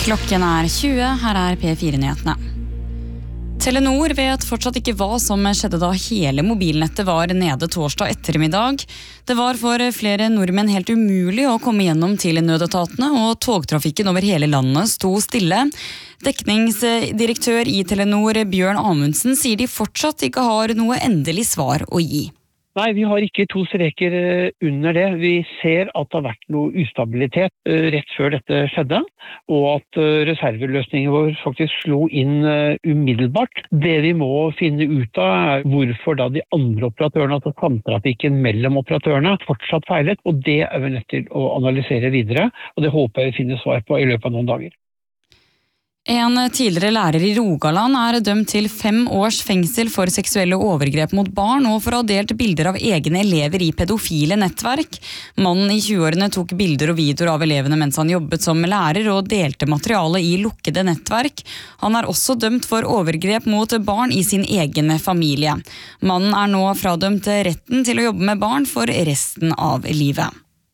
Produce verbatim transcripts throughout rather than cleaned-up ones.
Klokken er tjue, her er P fire-nyhetene. Telenor vet fortsatt ikke hva som skjedde da hele mobilnettet var nede torsdag ettermiddag. Det var for flere nordmenn helt umulig å komme gjennom til nødetatene, og togtrafikken over hele landet sto stille. Dekningsdirektør i Telenor, Bjørn Amundsen, sier de fortsatt ikke har noe endelig svar å gi. Nei, vi har ikke to streker under det. Vi ser at det har vært noe ustabilitet rett før dette skjedde, og at reserveløsningen vår faktisk slo inn umiddelbart. Det vi må finne ut av er hvorfor da de andre operatørene, altså samtrafikken mellom operatørene, fortsatt feilet, og det er vi nødt til å analysere videre, og det håper jeg vi finner svar på i løpet av noen dager. En tidligere lærer i Rogaland er dømt til fem års fengsel for seksuelle overgrep mot barn og for å ha delt bilder av egne elever i pedofile nettverk. Mannen i tjueårene tok bilder og videoer av elevene mens han jobbet som lærer og delte materiale i lukkede nettverk. Han er også dømt for overgrep mot barn i sin egen familie. Mannen er nå fradømt retten til å jobbe med barn for resten av livet.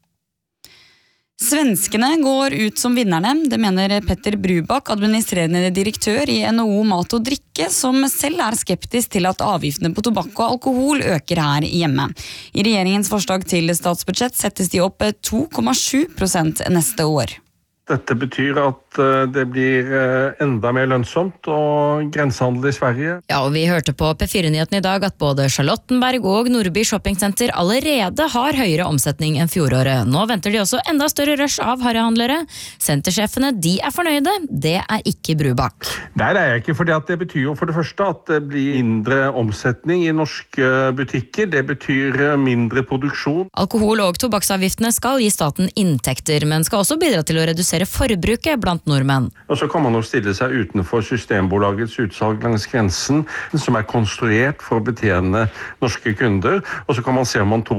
Svenskene går ut som vinnerne, det mener Petter Brubak, administrerende direktør i N H O Mat og Drikke, som selv er skeptisk til at avgiftene på tobakk og alkohol øker her hjemme. I regjeringens forslag til statsbudsjett settes de opp to komma sju prosent neste år. Dette betyr at det blir enda mer lønnsomt og grensehandel i Sverige. Ja, og vi hørte på P fire-nyheten i dag at både Charlottenberg og Nordby Shoppingcenter allerede har høyere omsetning enn fjoråret. Nå venter de også enda større rush av harrehandlere. Sentersjefene, de er fornøyde. Det er ikke Brubak. Nei, det er jeg ikke, fordi at det betyr jo for det første at det blir mindre omsetning i norske butikker. Det betyr mindre produksjon. Alkohol- og tobakksavgiftene skal gi staten inntekter, men skal også bidra til å redusere forbruket blant nordmenn. Og så kan man jo stille seg utenfor Systembolagets utsalg langs grensen, som er konstruert for å betjene norske kunder, og så kan man se om man